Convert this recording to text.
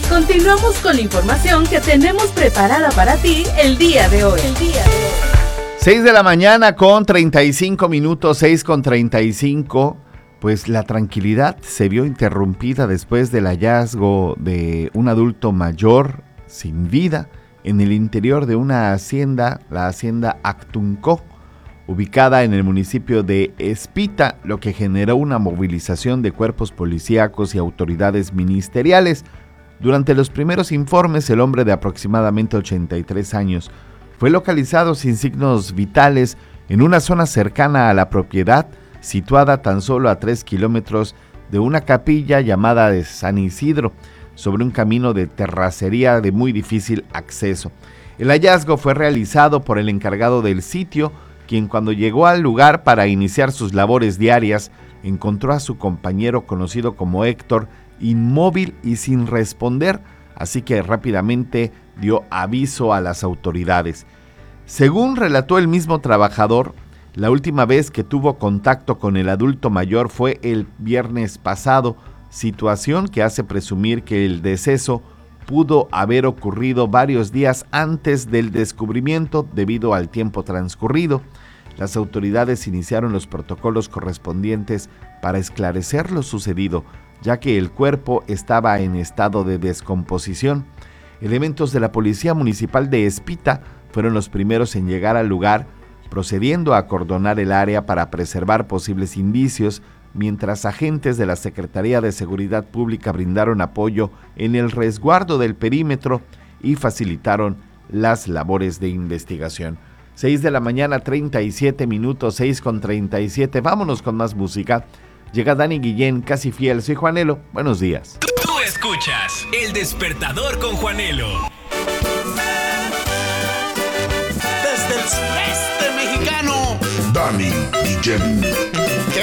Continuamos con la información que tenemos preparada para ti el día de hoy. 6 de la mañana con 35 minutos, 6 con 35. Pues la tranquilidad se vio interrumpida después del hallazgo de un adulto mayor sin vida en el interior de una hacienda, la hacienda Actuncó, ubicada en el municipio de Espita, lo que generó una movilización de cuerpos policíacos y autoridades ministeriales. Durante los primeros informes, el hombre de aproximadamente 83 años fue localizado sin signos vitales en una zona cercana a la propiedad, situada tan solo a 3 kilómetros de una capilla llamada de San Isidro, sobre un camino de terracería de muy difícil acceso. El hallazgo fue realizado por el encargado del sitio, quien cuando llegó al lugar para iniciar sus labores diarias, encontró a su compañero conocido como Héctor inmóvil y sin responder, así que rápidamente dio aviso a las autoridades. Según relató el mismo trabajador, la última vez que tuvo contacto con el adulto mayor fue el viernes pasado, situación que hace presumir que el deceso pudo haber ocurrido varios días antes del descubrimiento debido al tiempo transcurrido. Las autoridades iniciaron los protocolos correspondientes para esclarecer lo sucedido, ya que el cuerpo estaba en estado de descomposición. Elementos de la Policía Municipal de Espita fueron los primeros en llegar al lugar, procediendo a acordonar el área para preservar posibles indicios, mientras agentes de la Secretaría de Seguridad Pública brindaron apoyo en el resguardo del perímetro y facilitaron las labores de investigación. 6 de la mañana, 37 minutos, 6 con 37. Vámonos con más música. Llega Dani Guillén, Casi Fiel. Soy Juanelo. Buenos días. Tú escuchas El Despertador con Juanelo. Desde el sureste mexicano, Dani Guillén.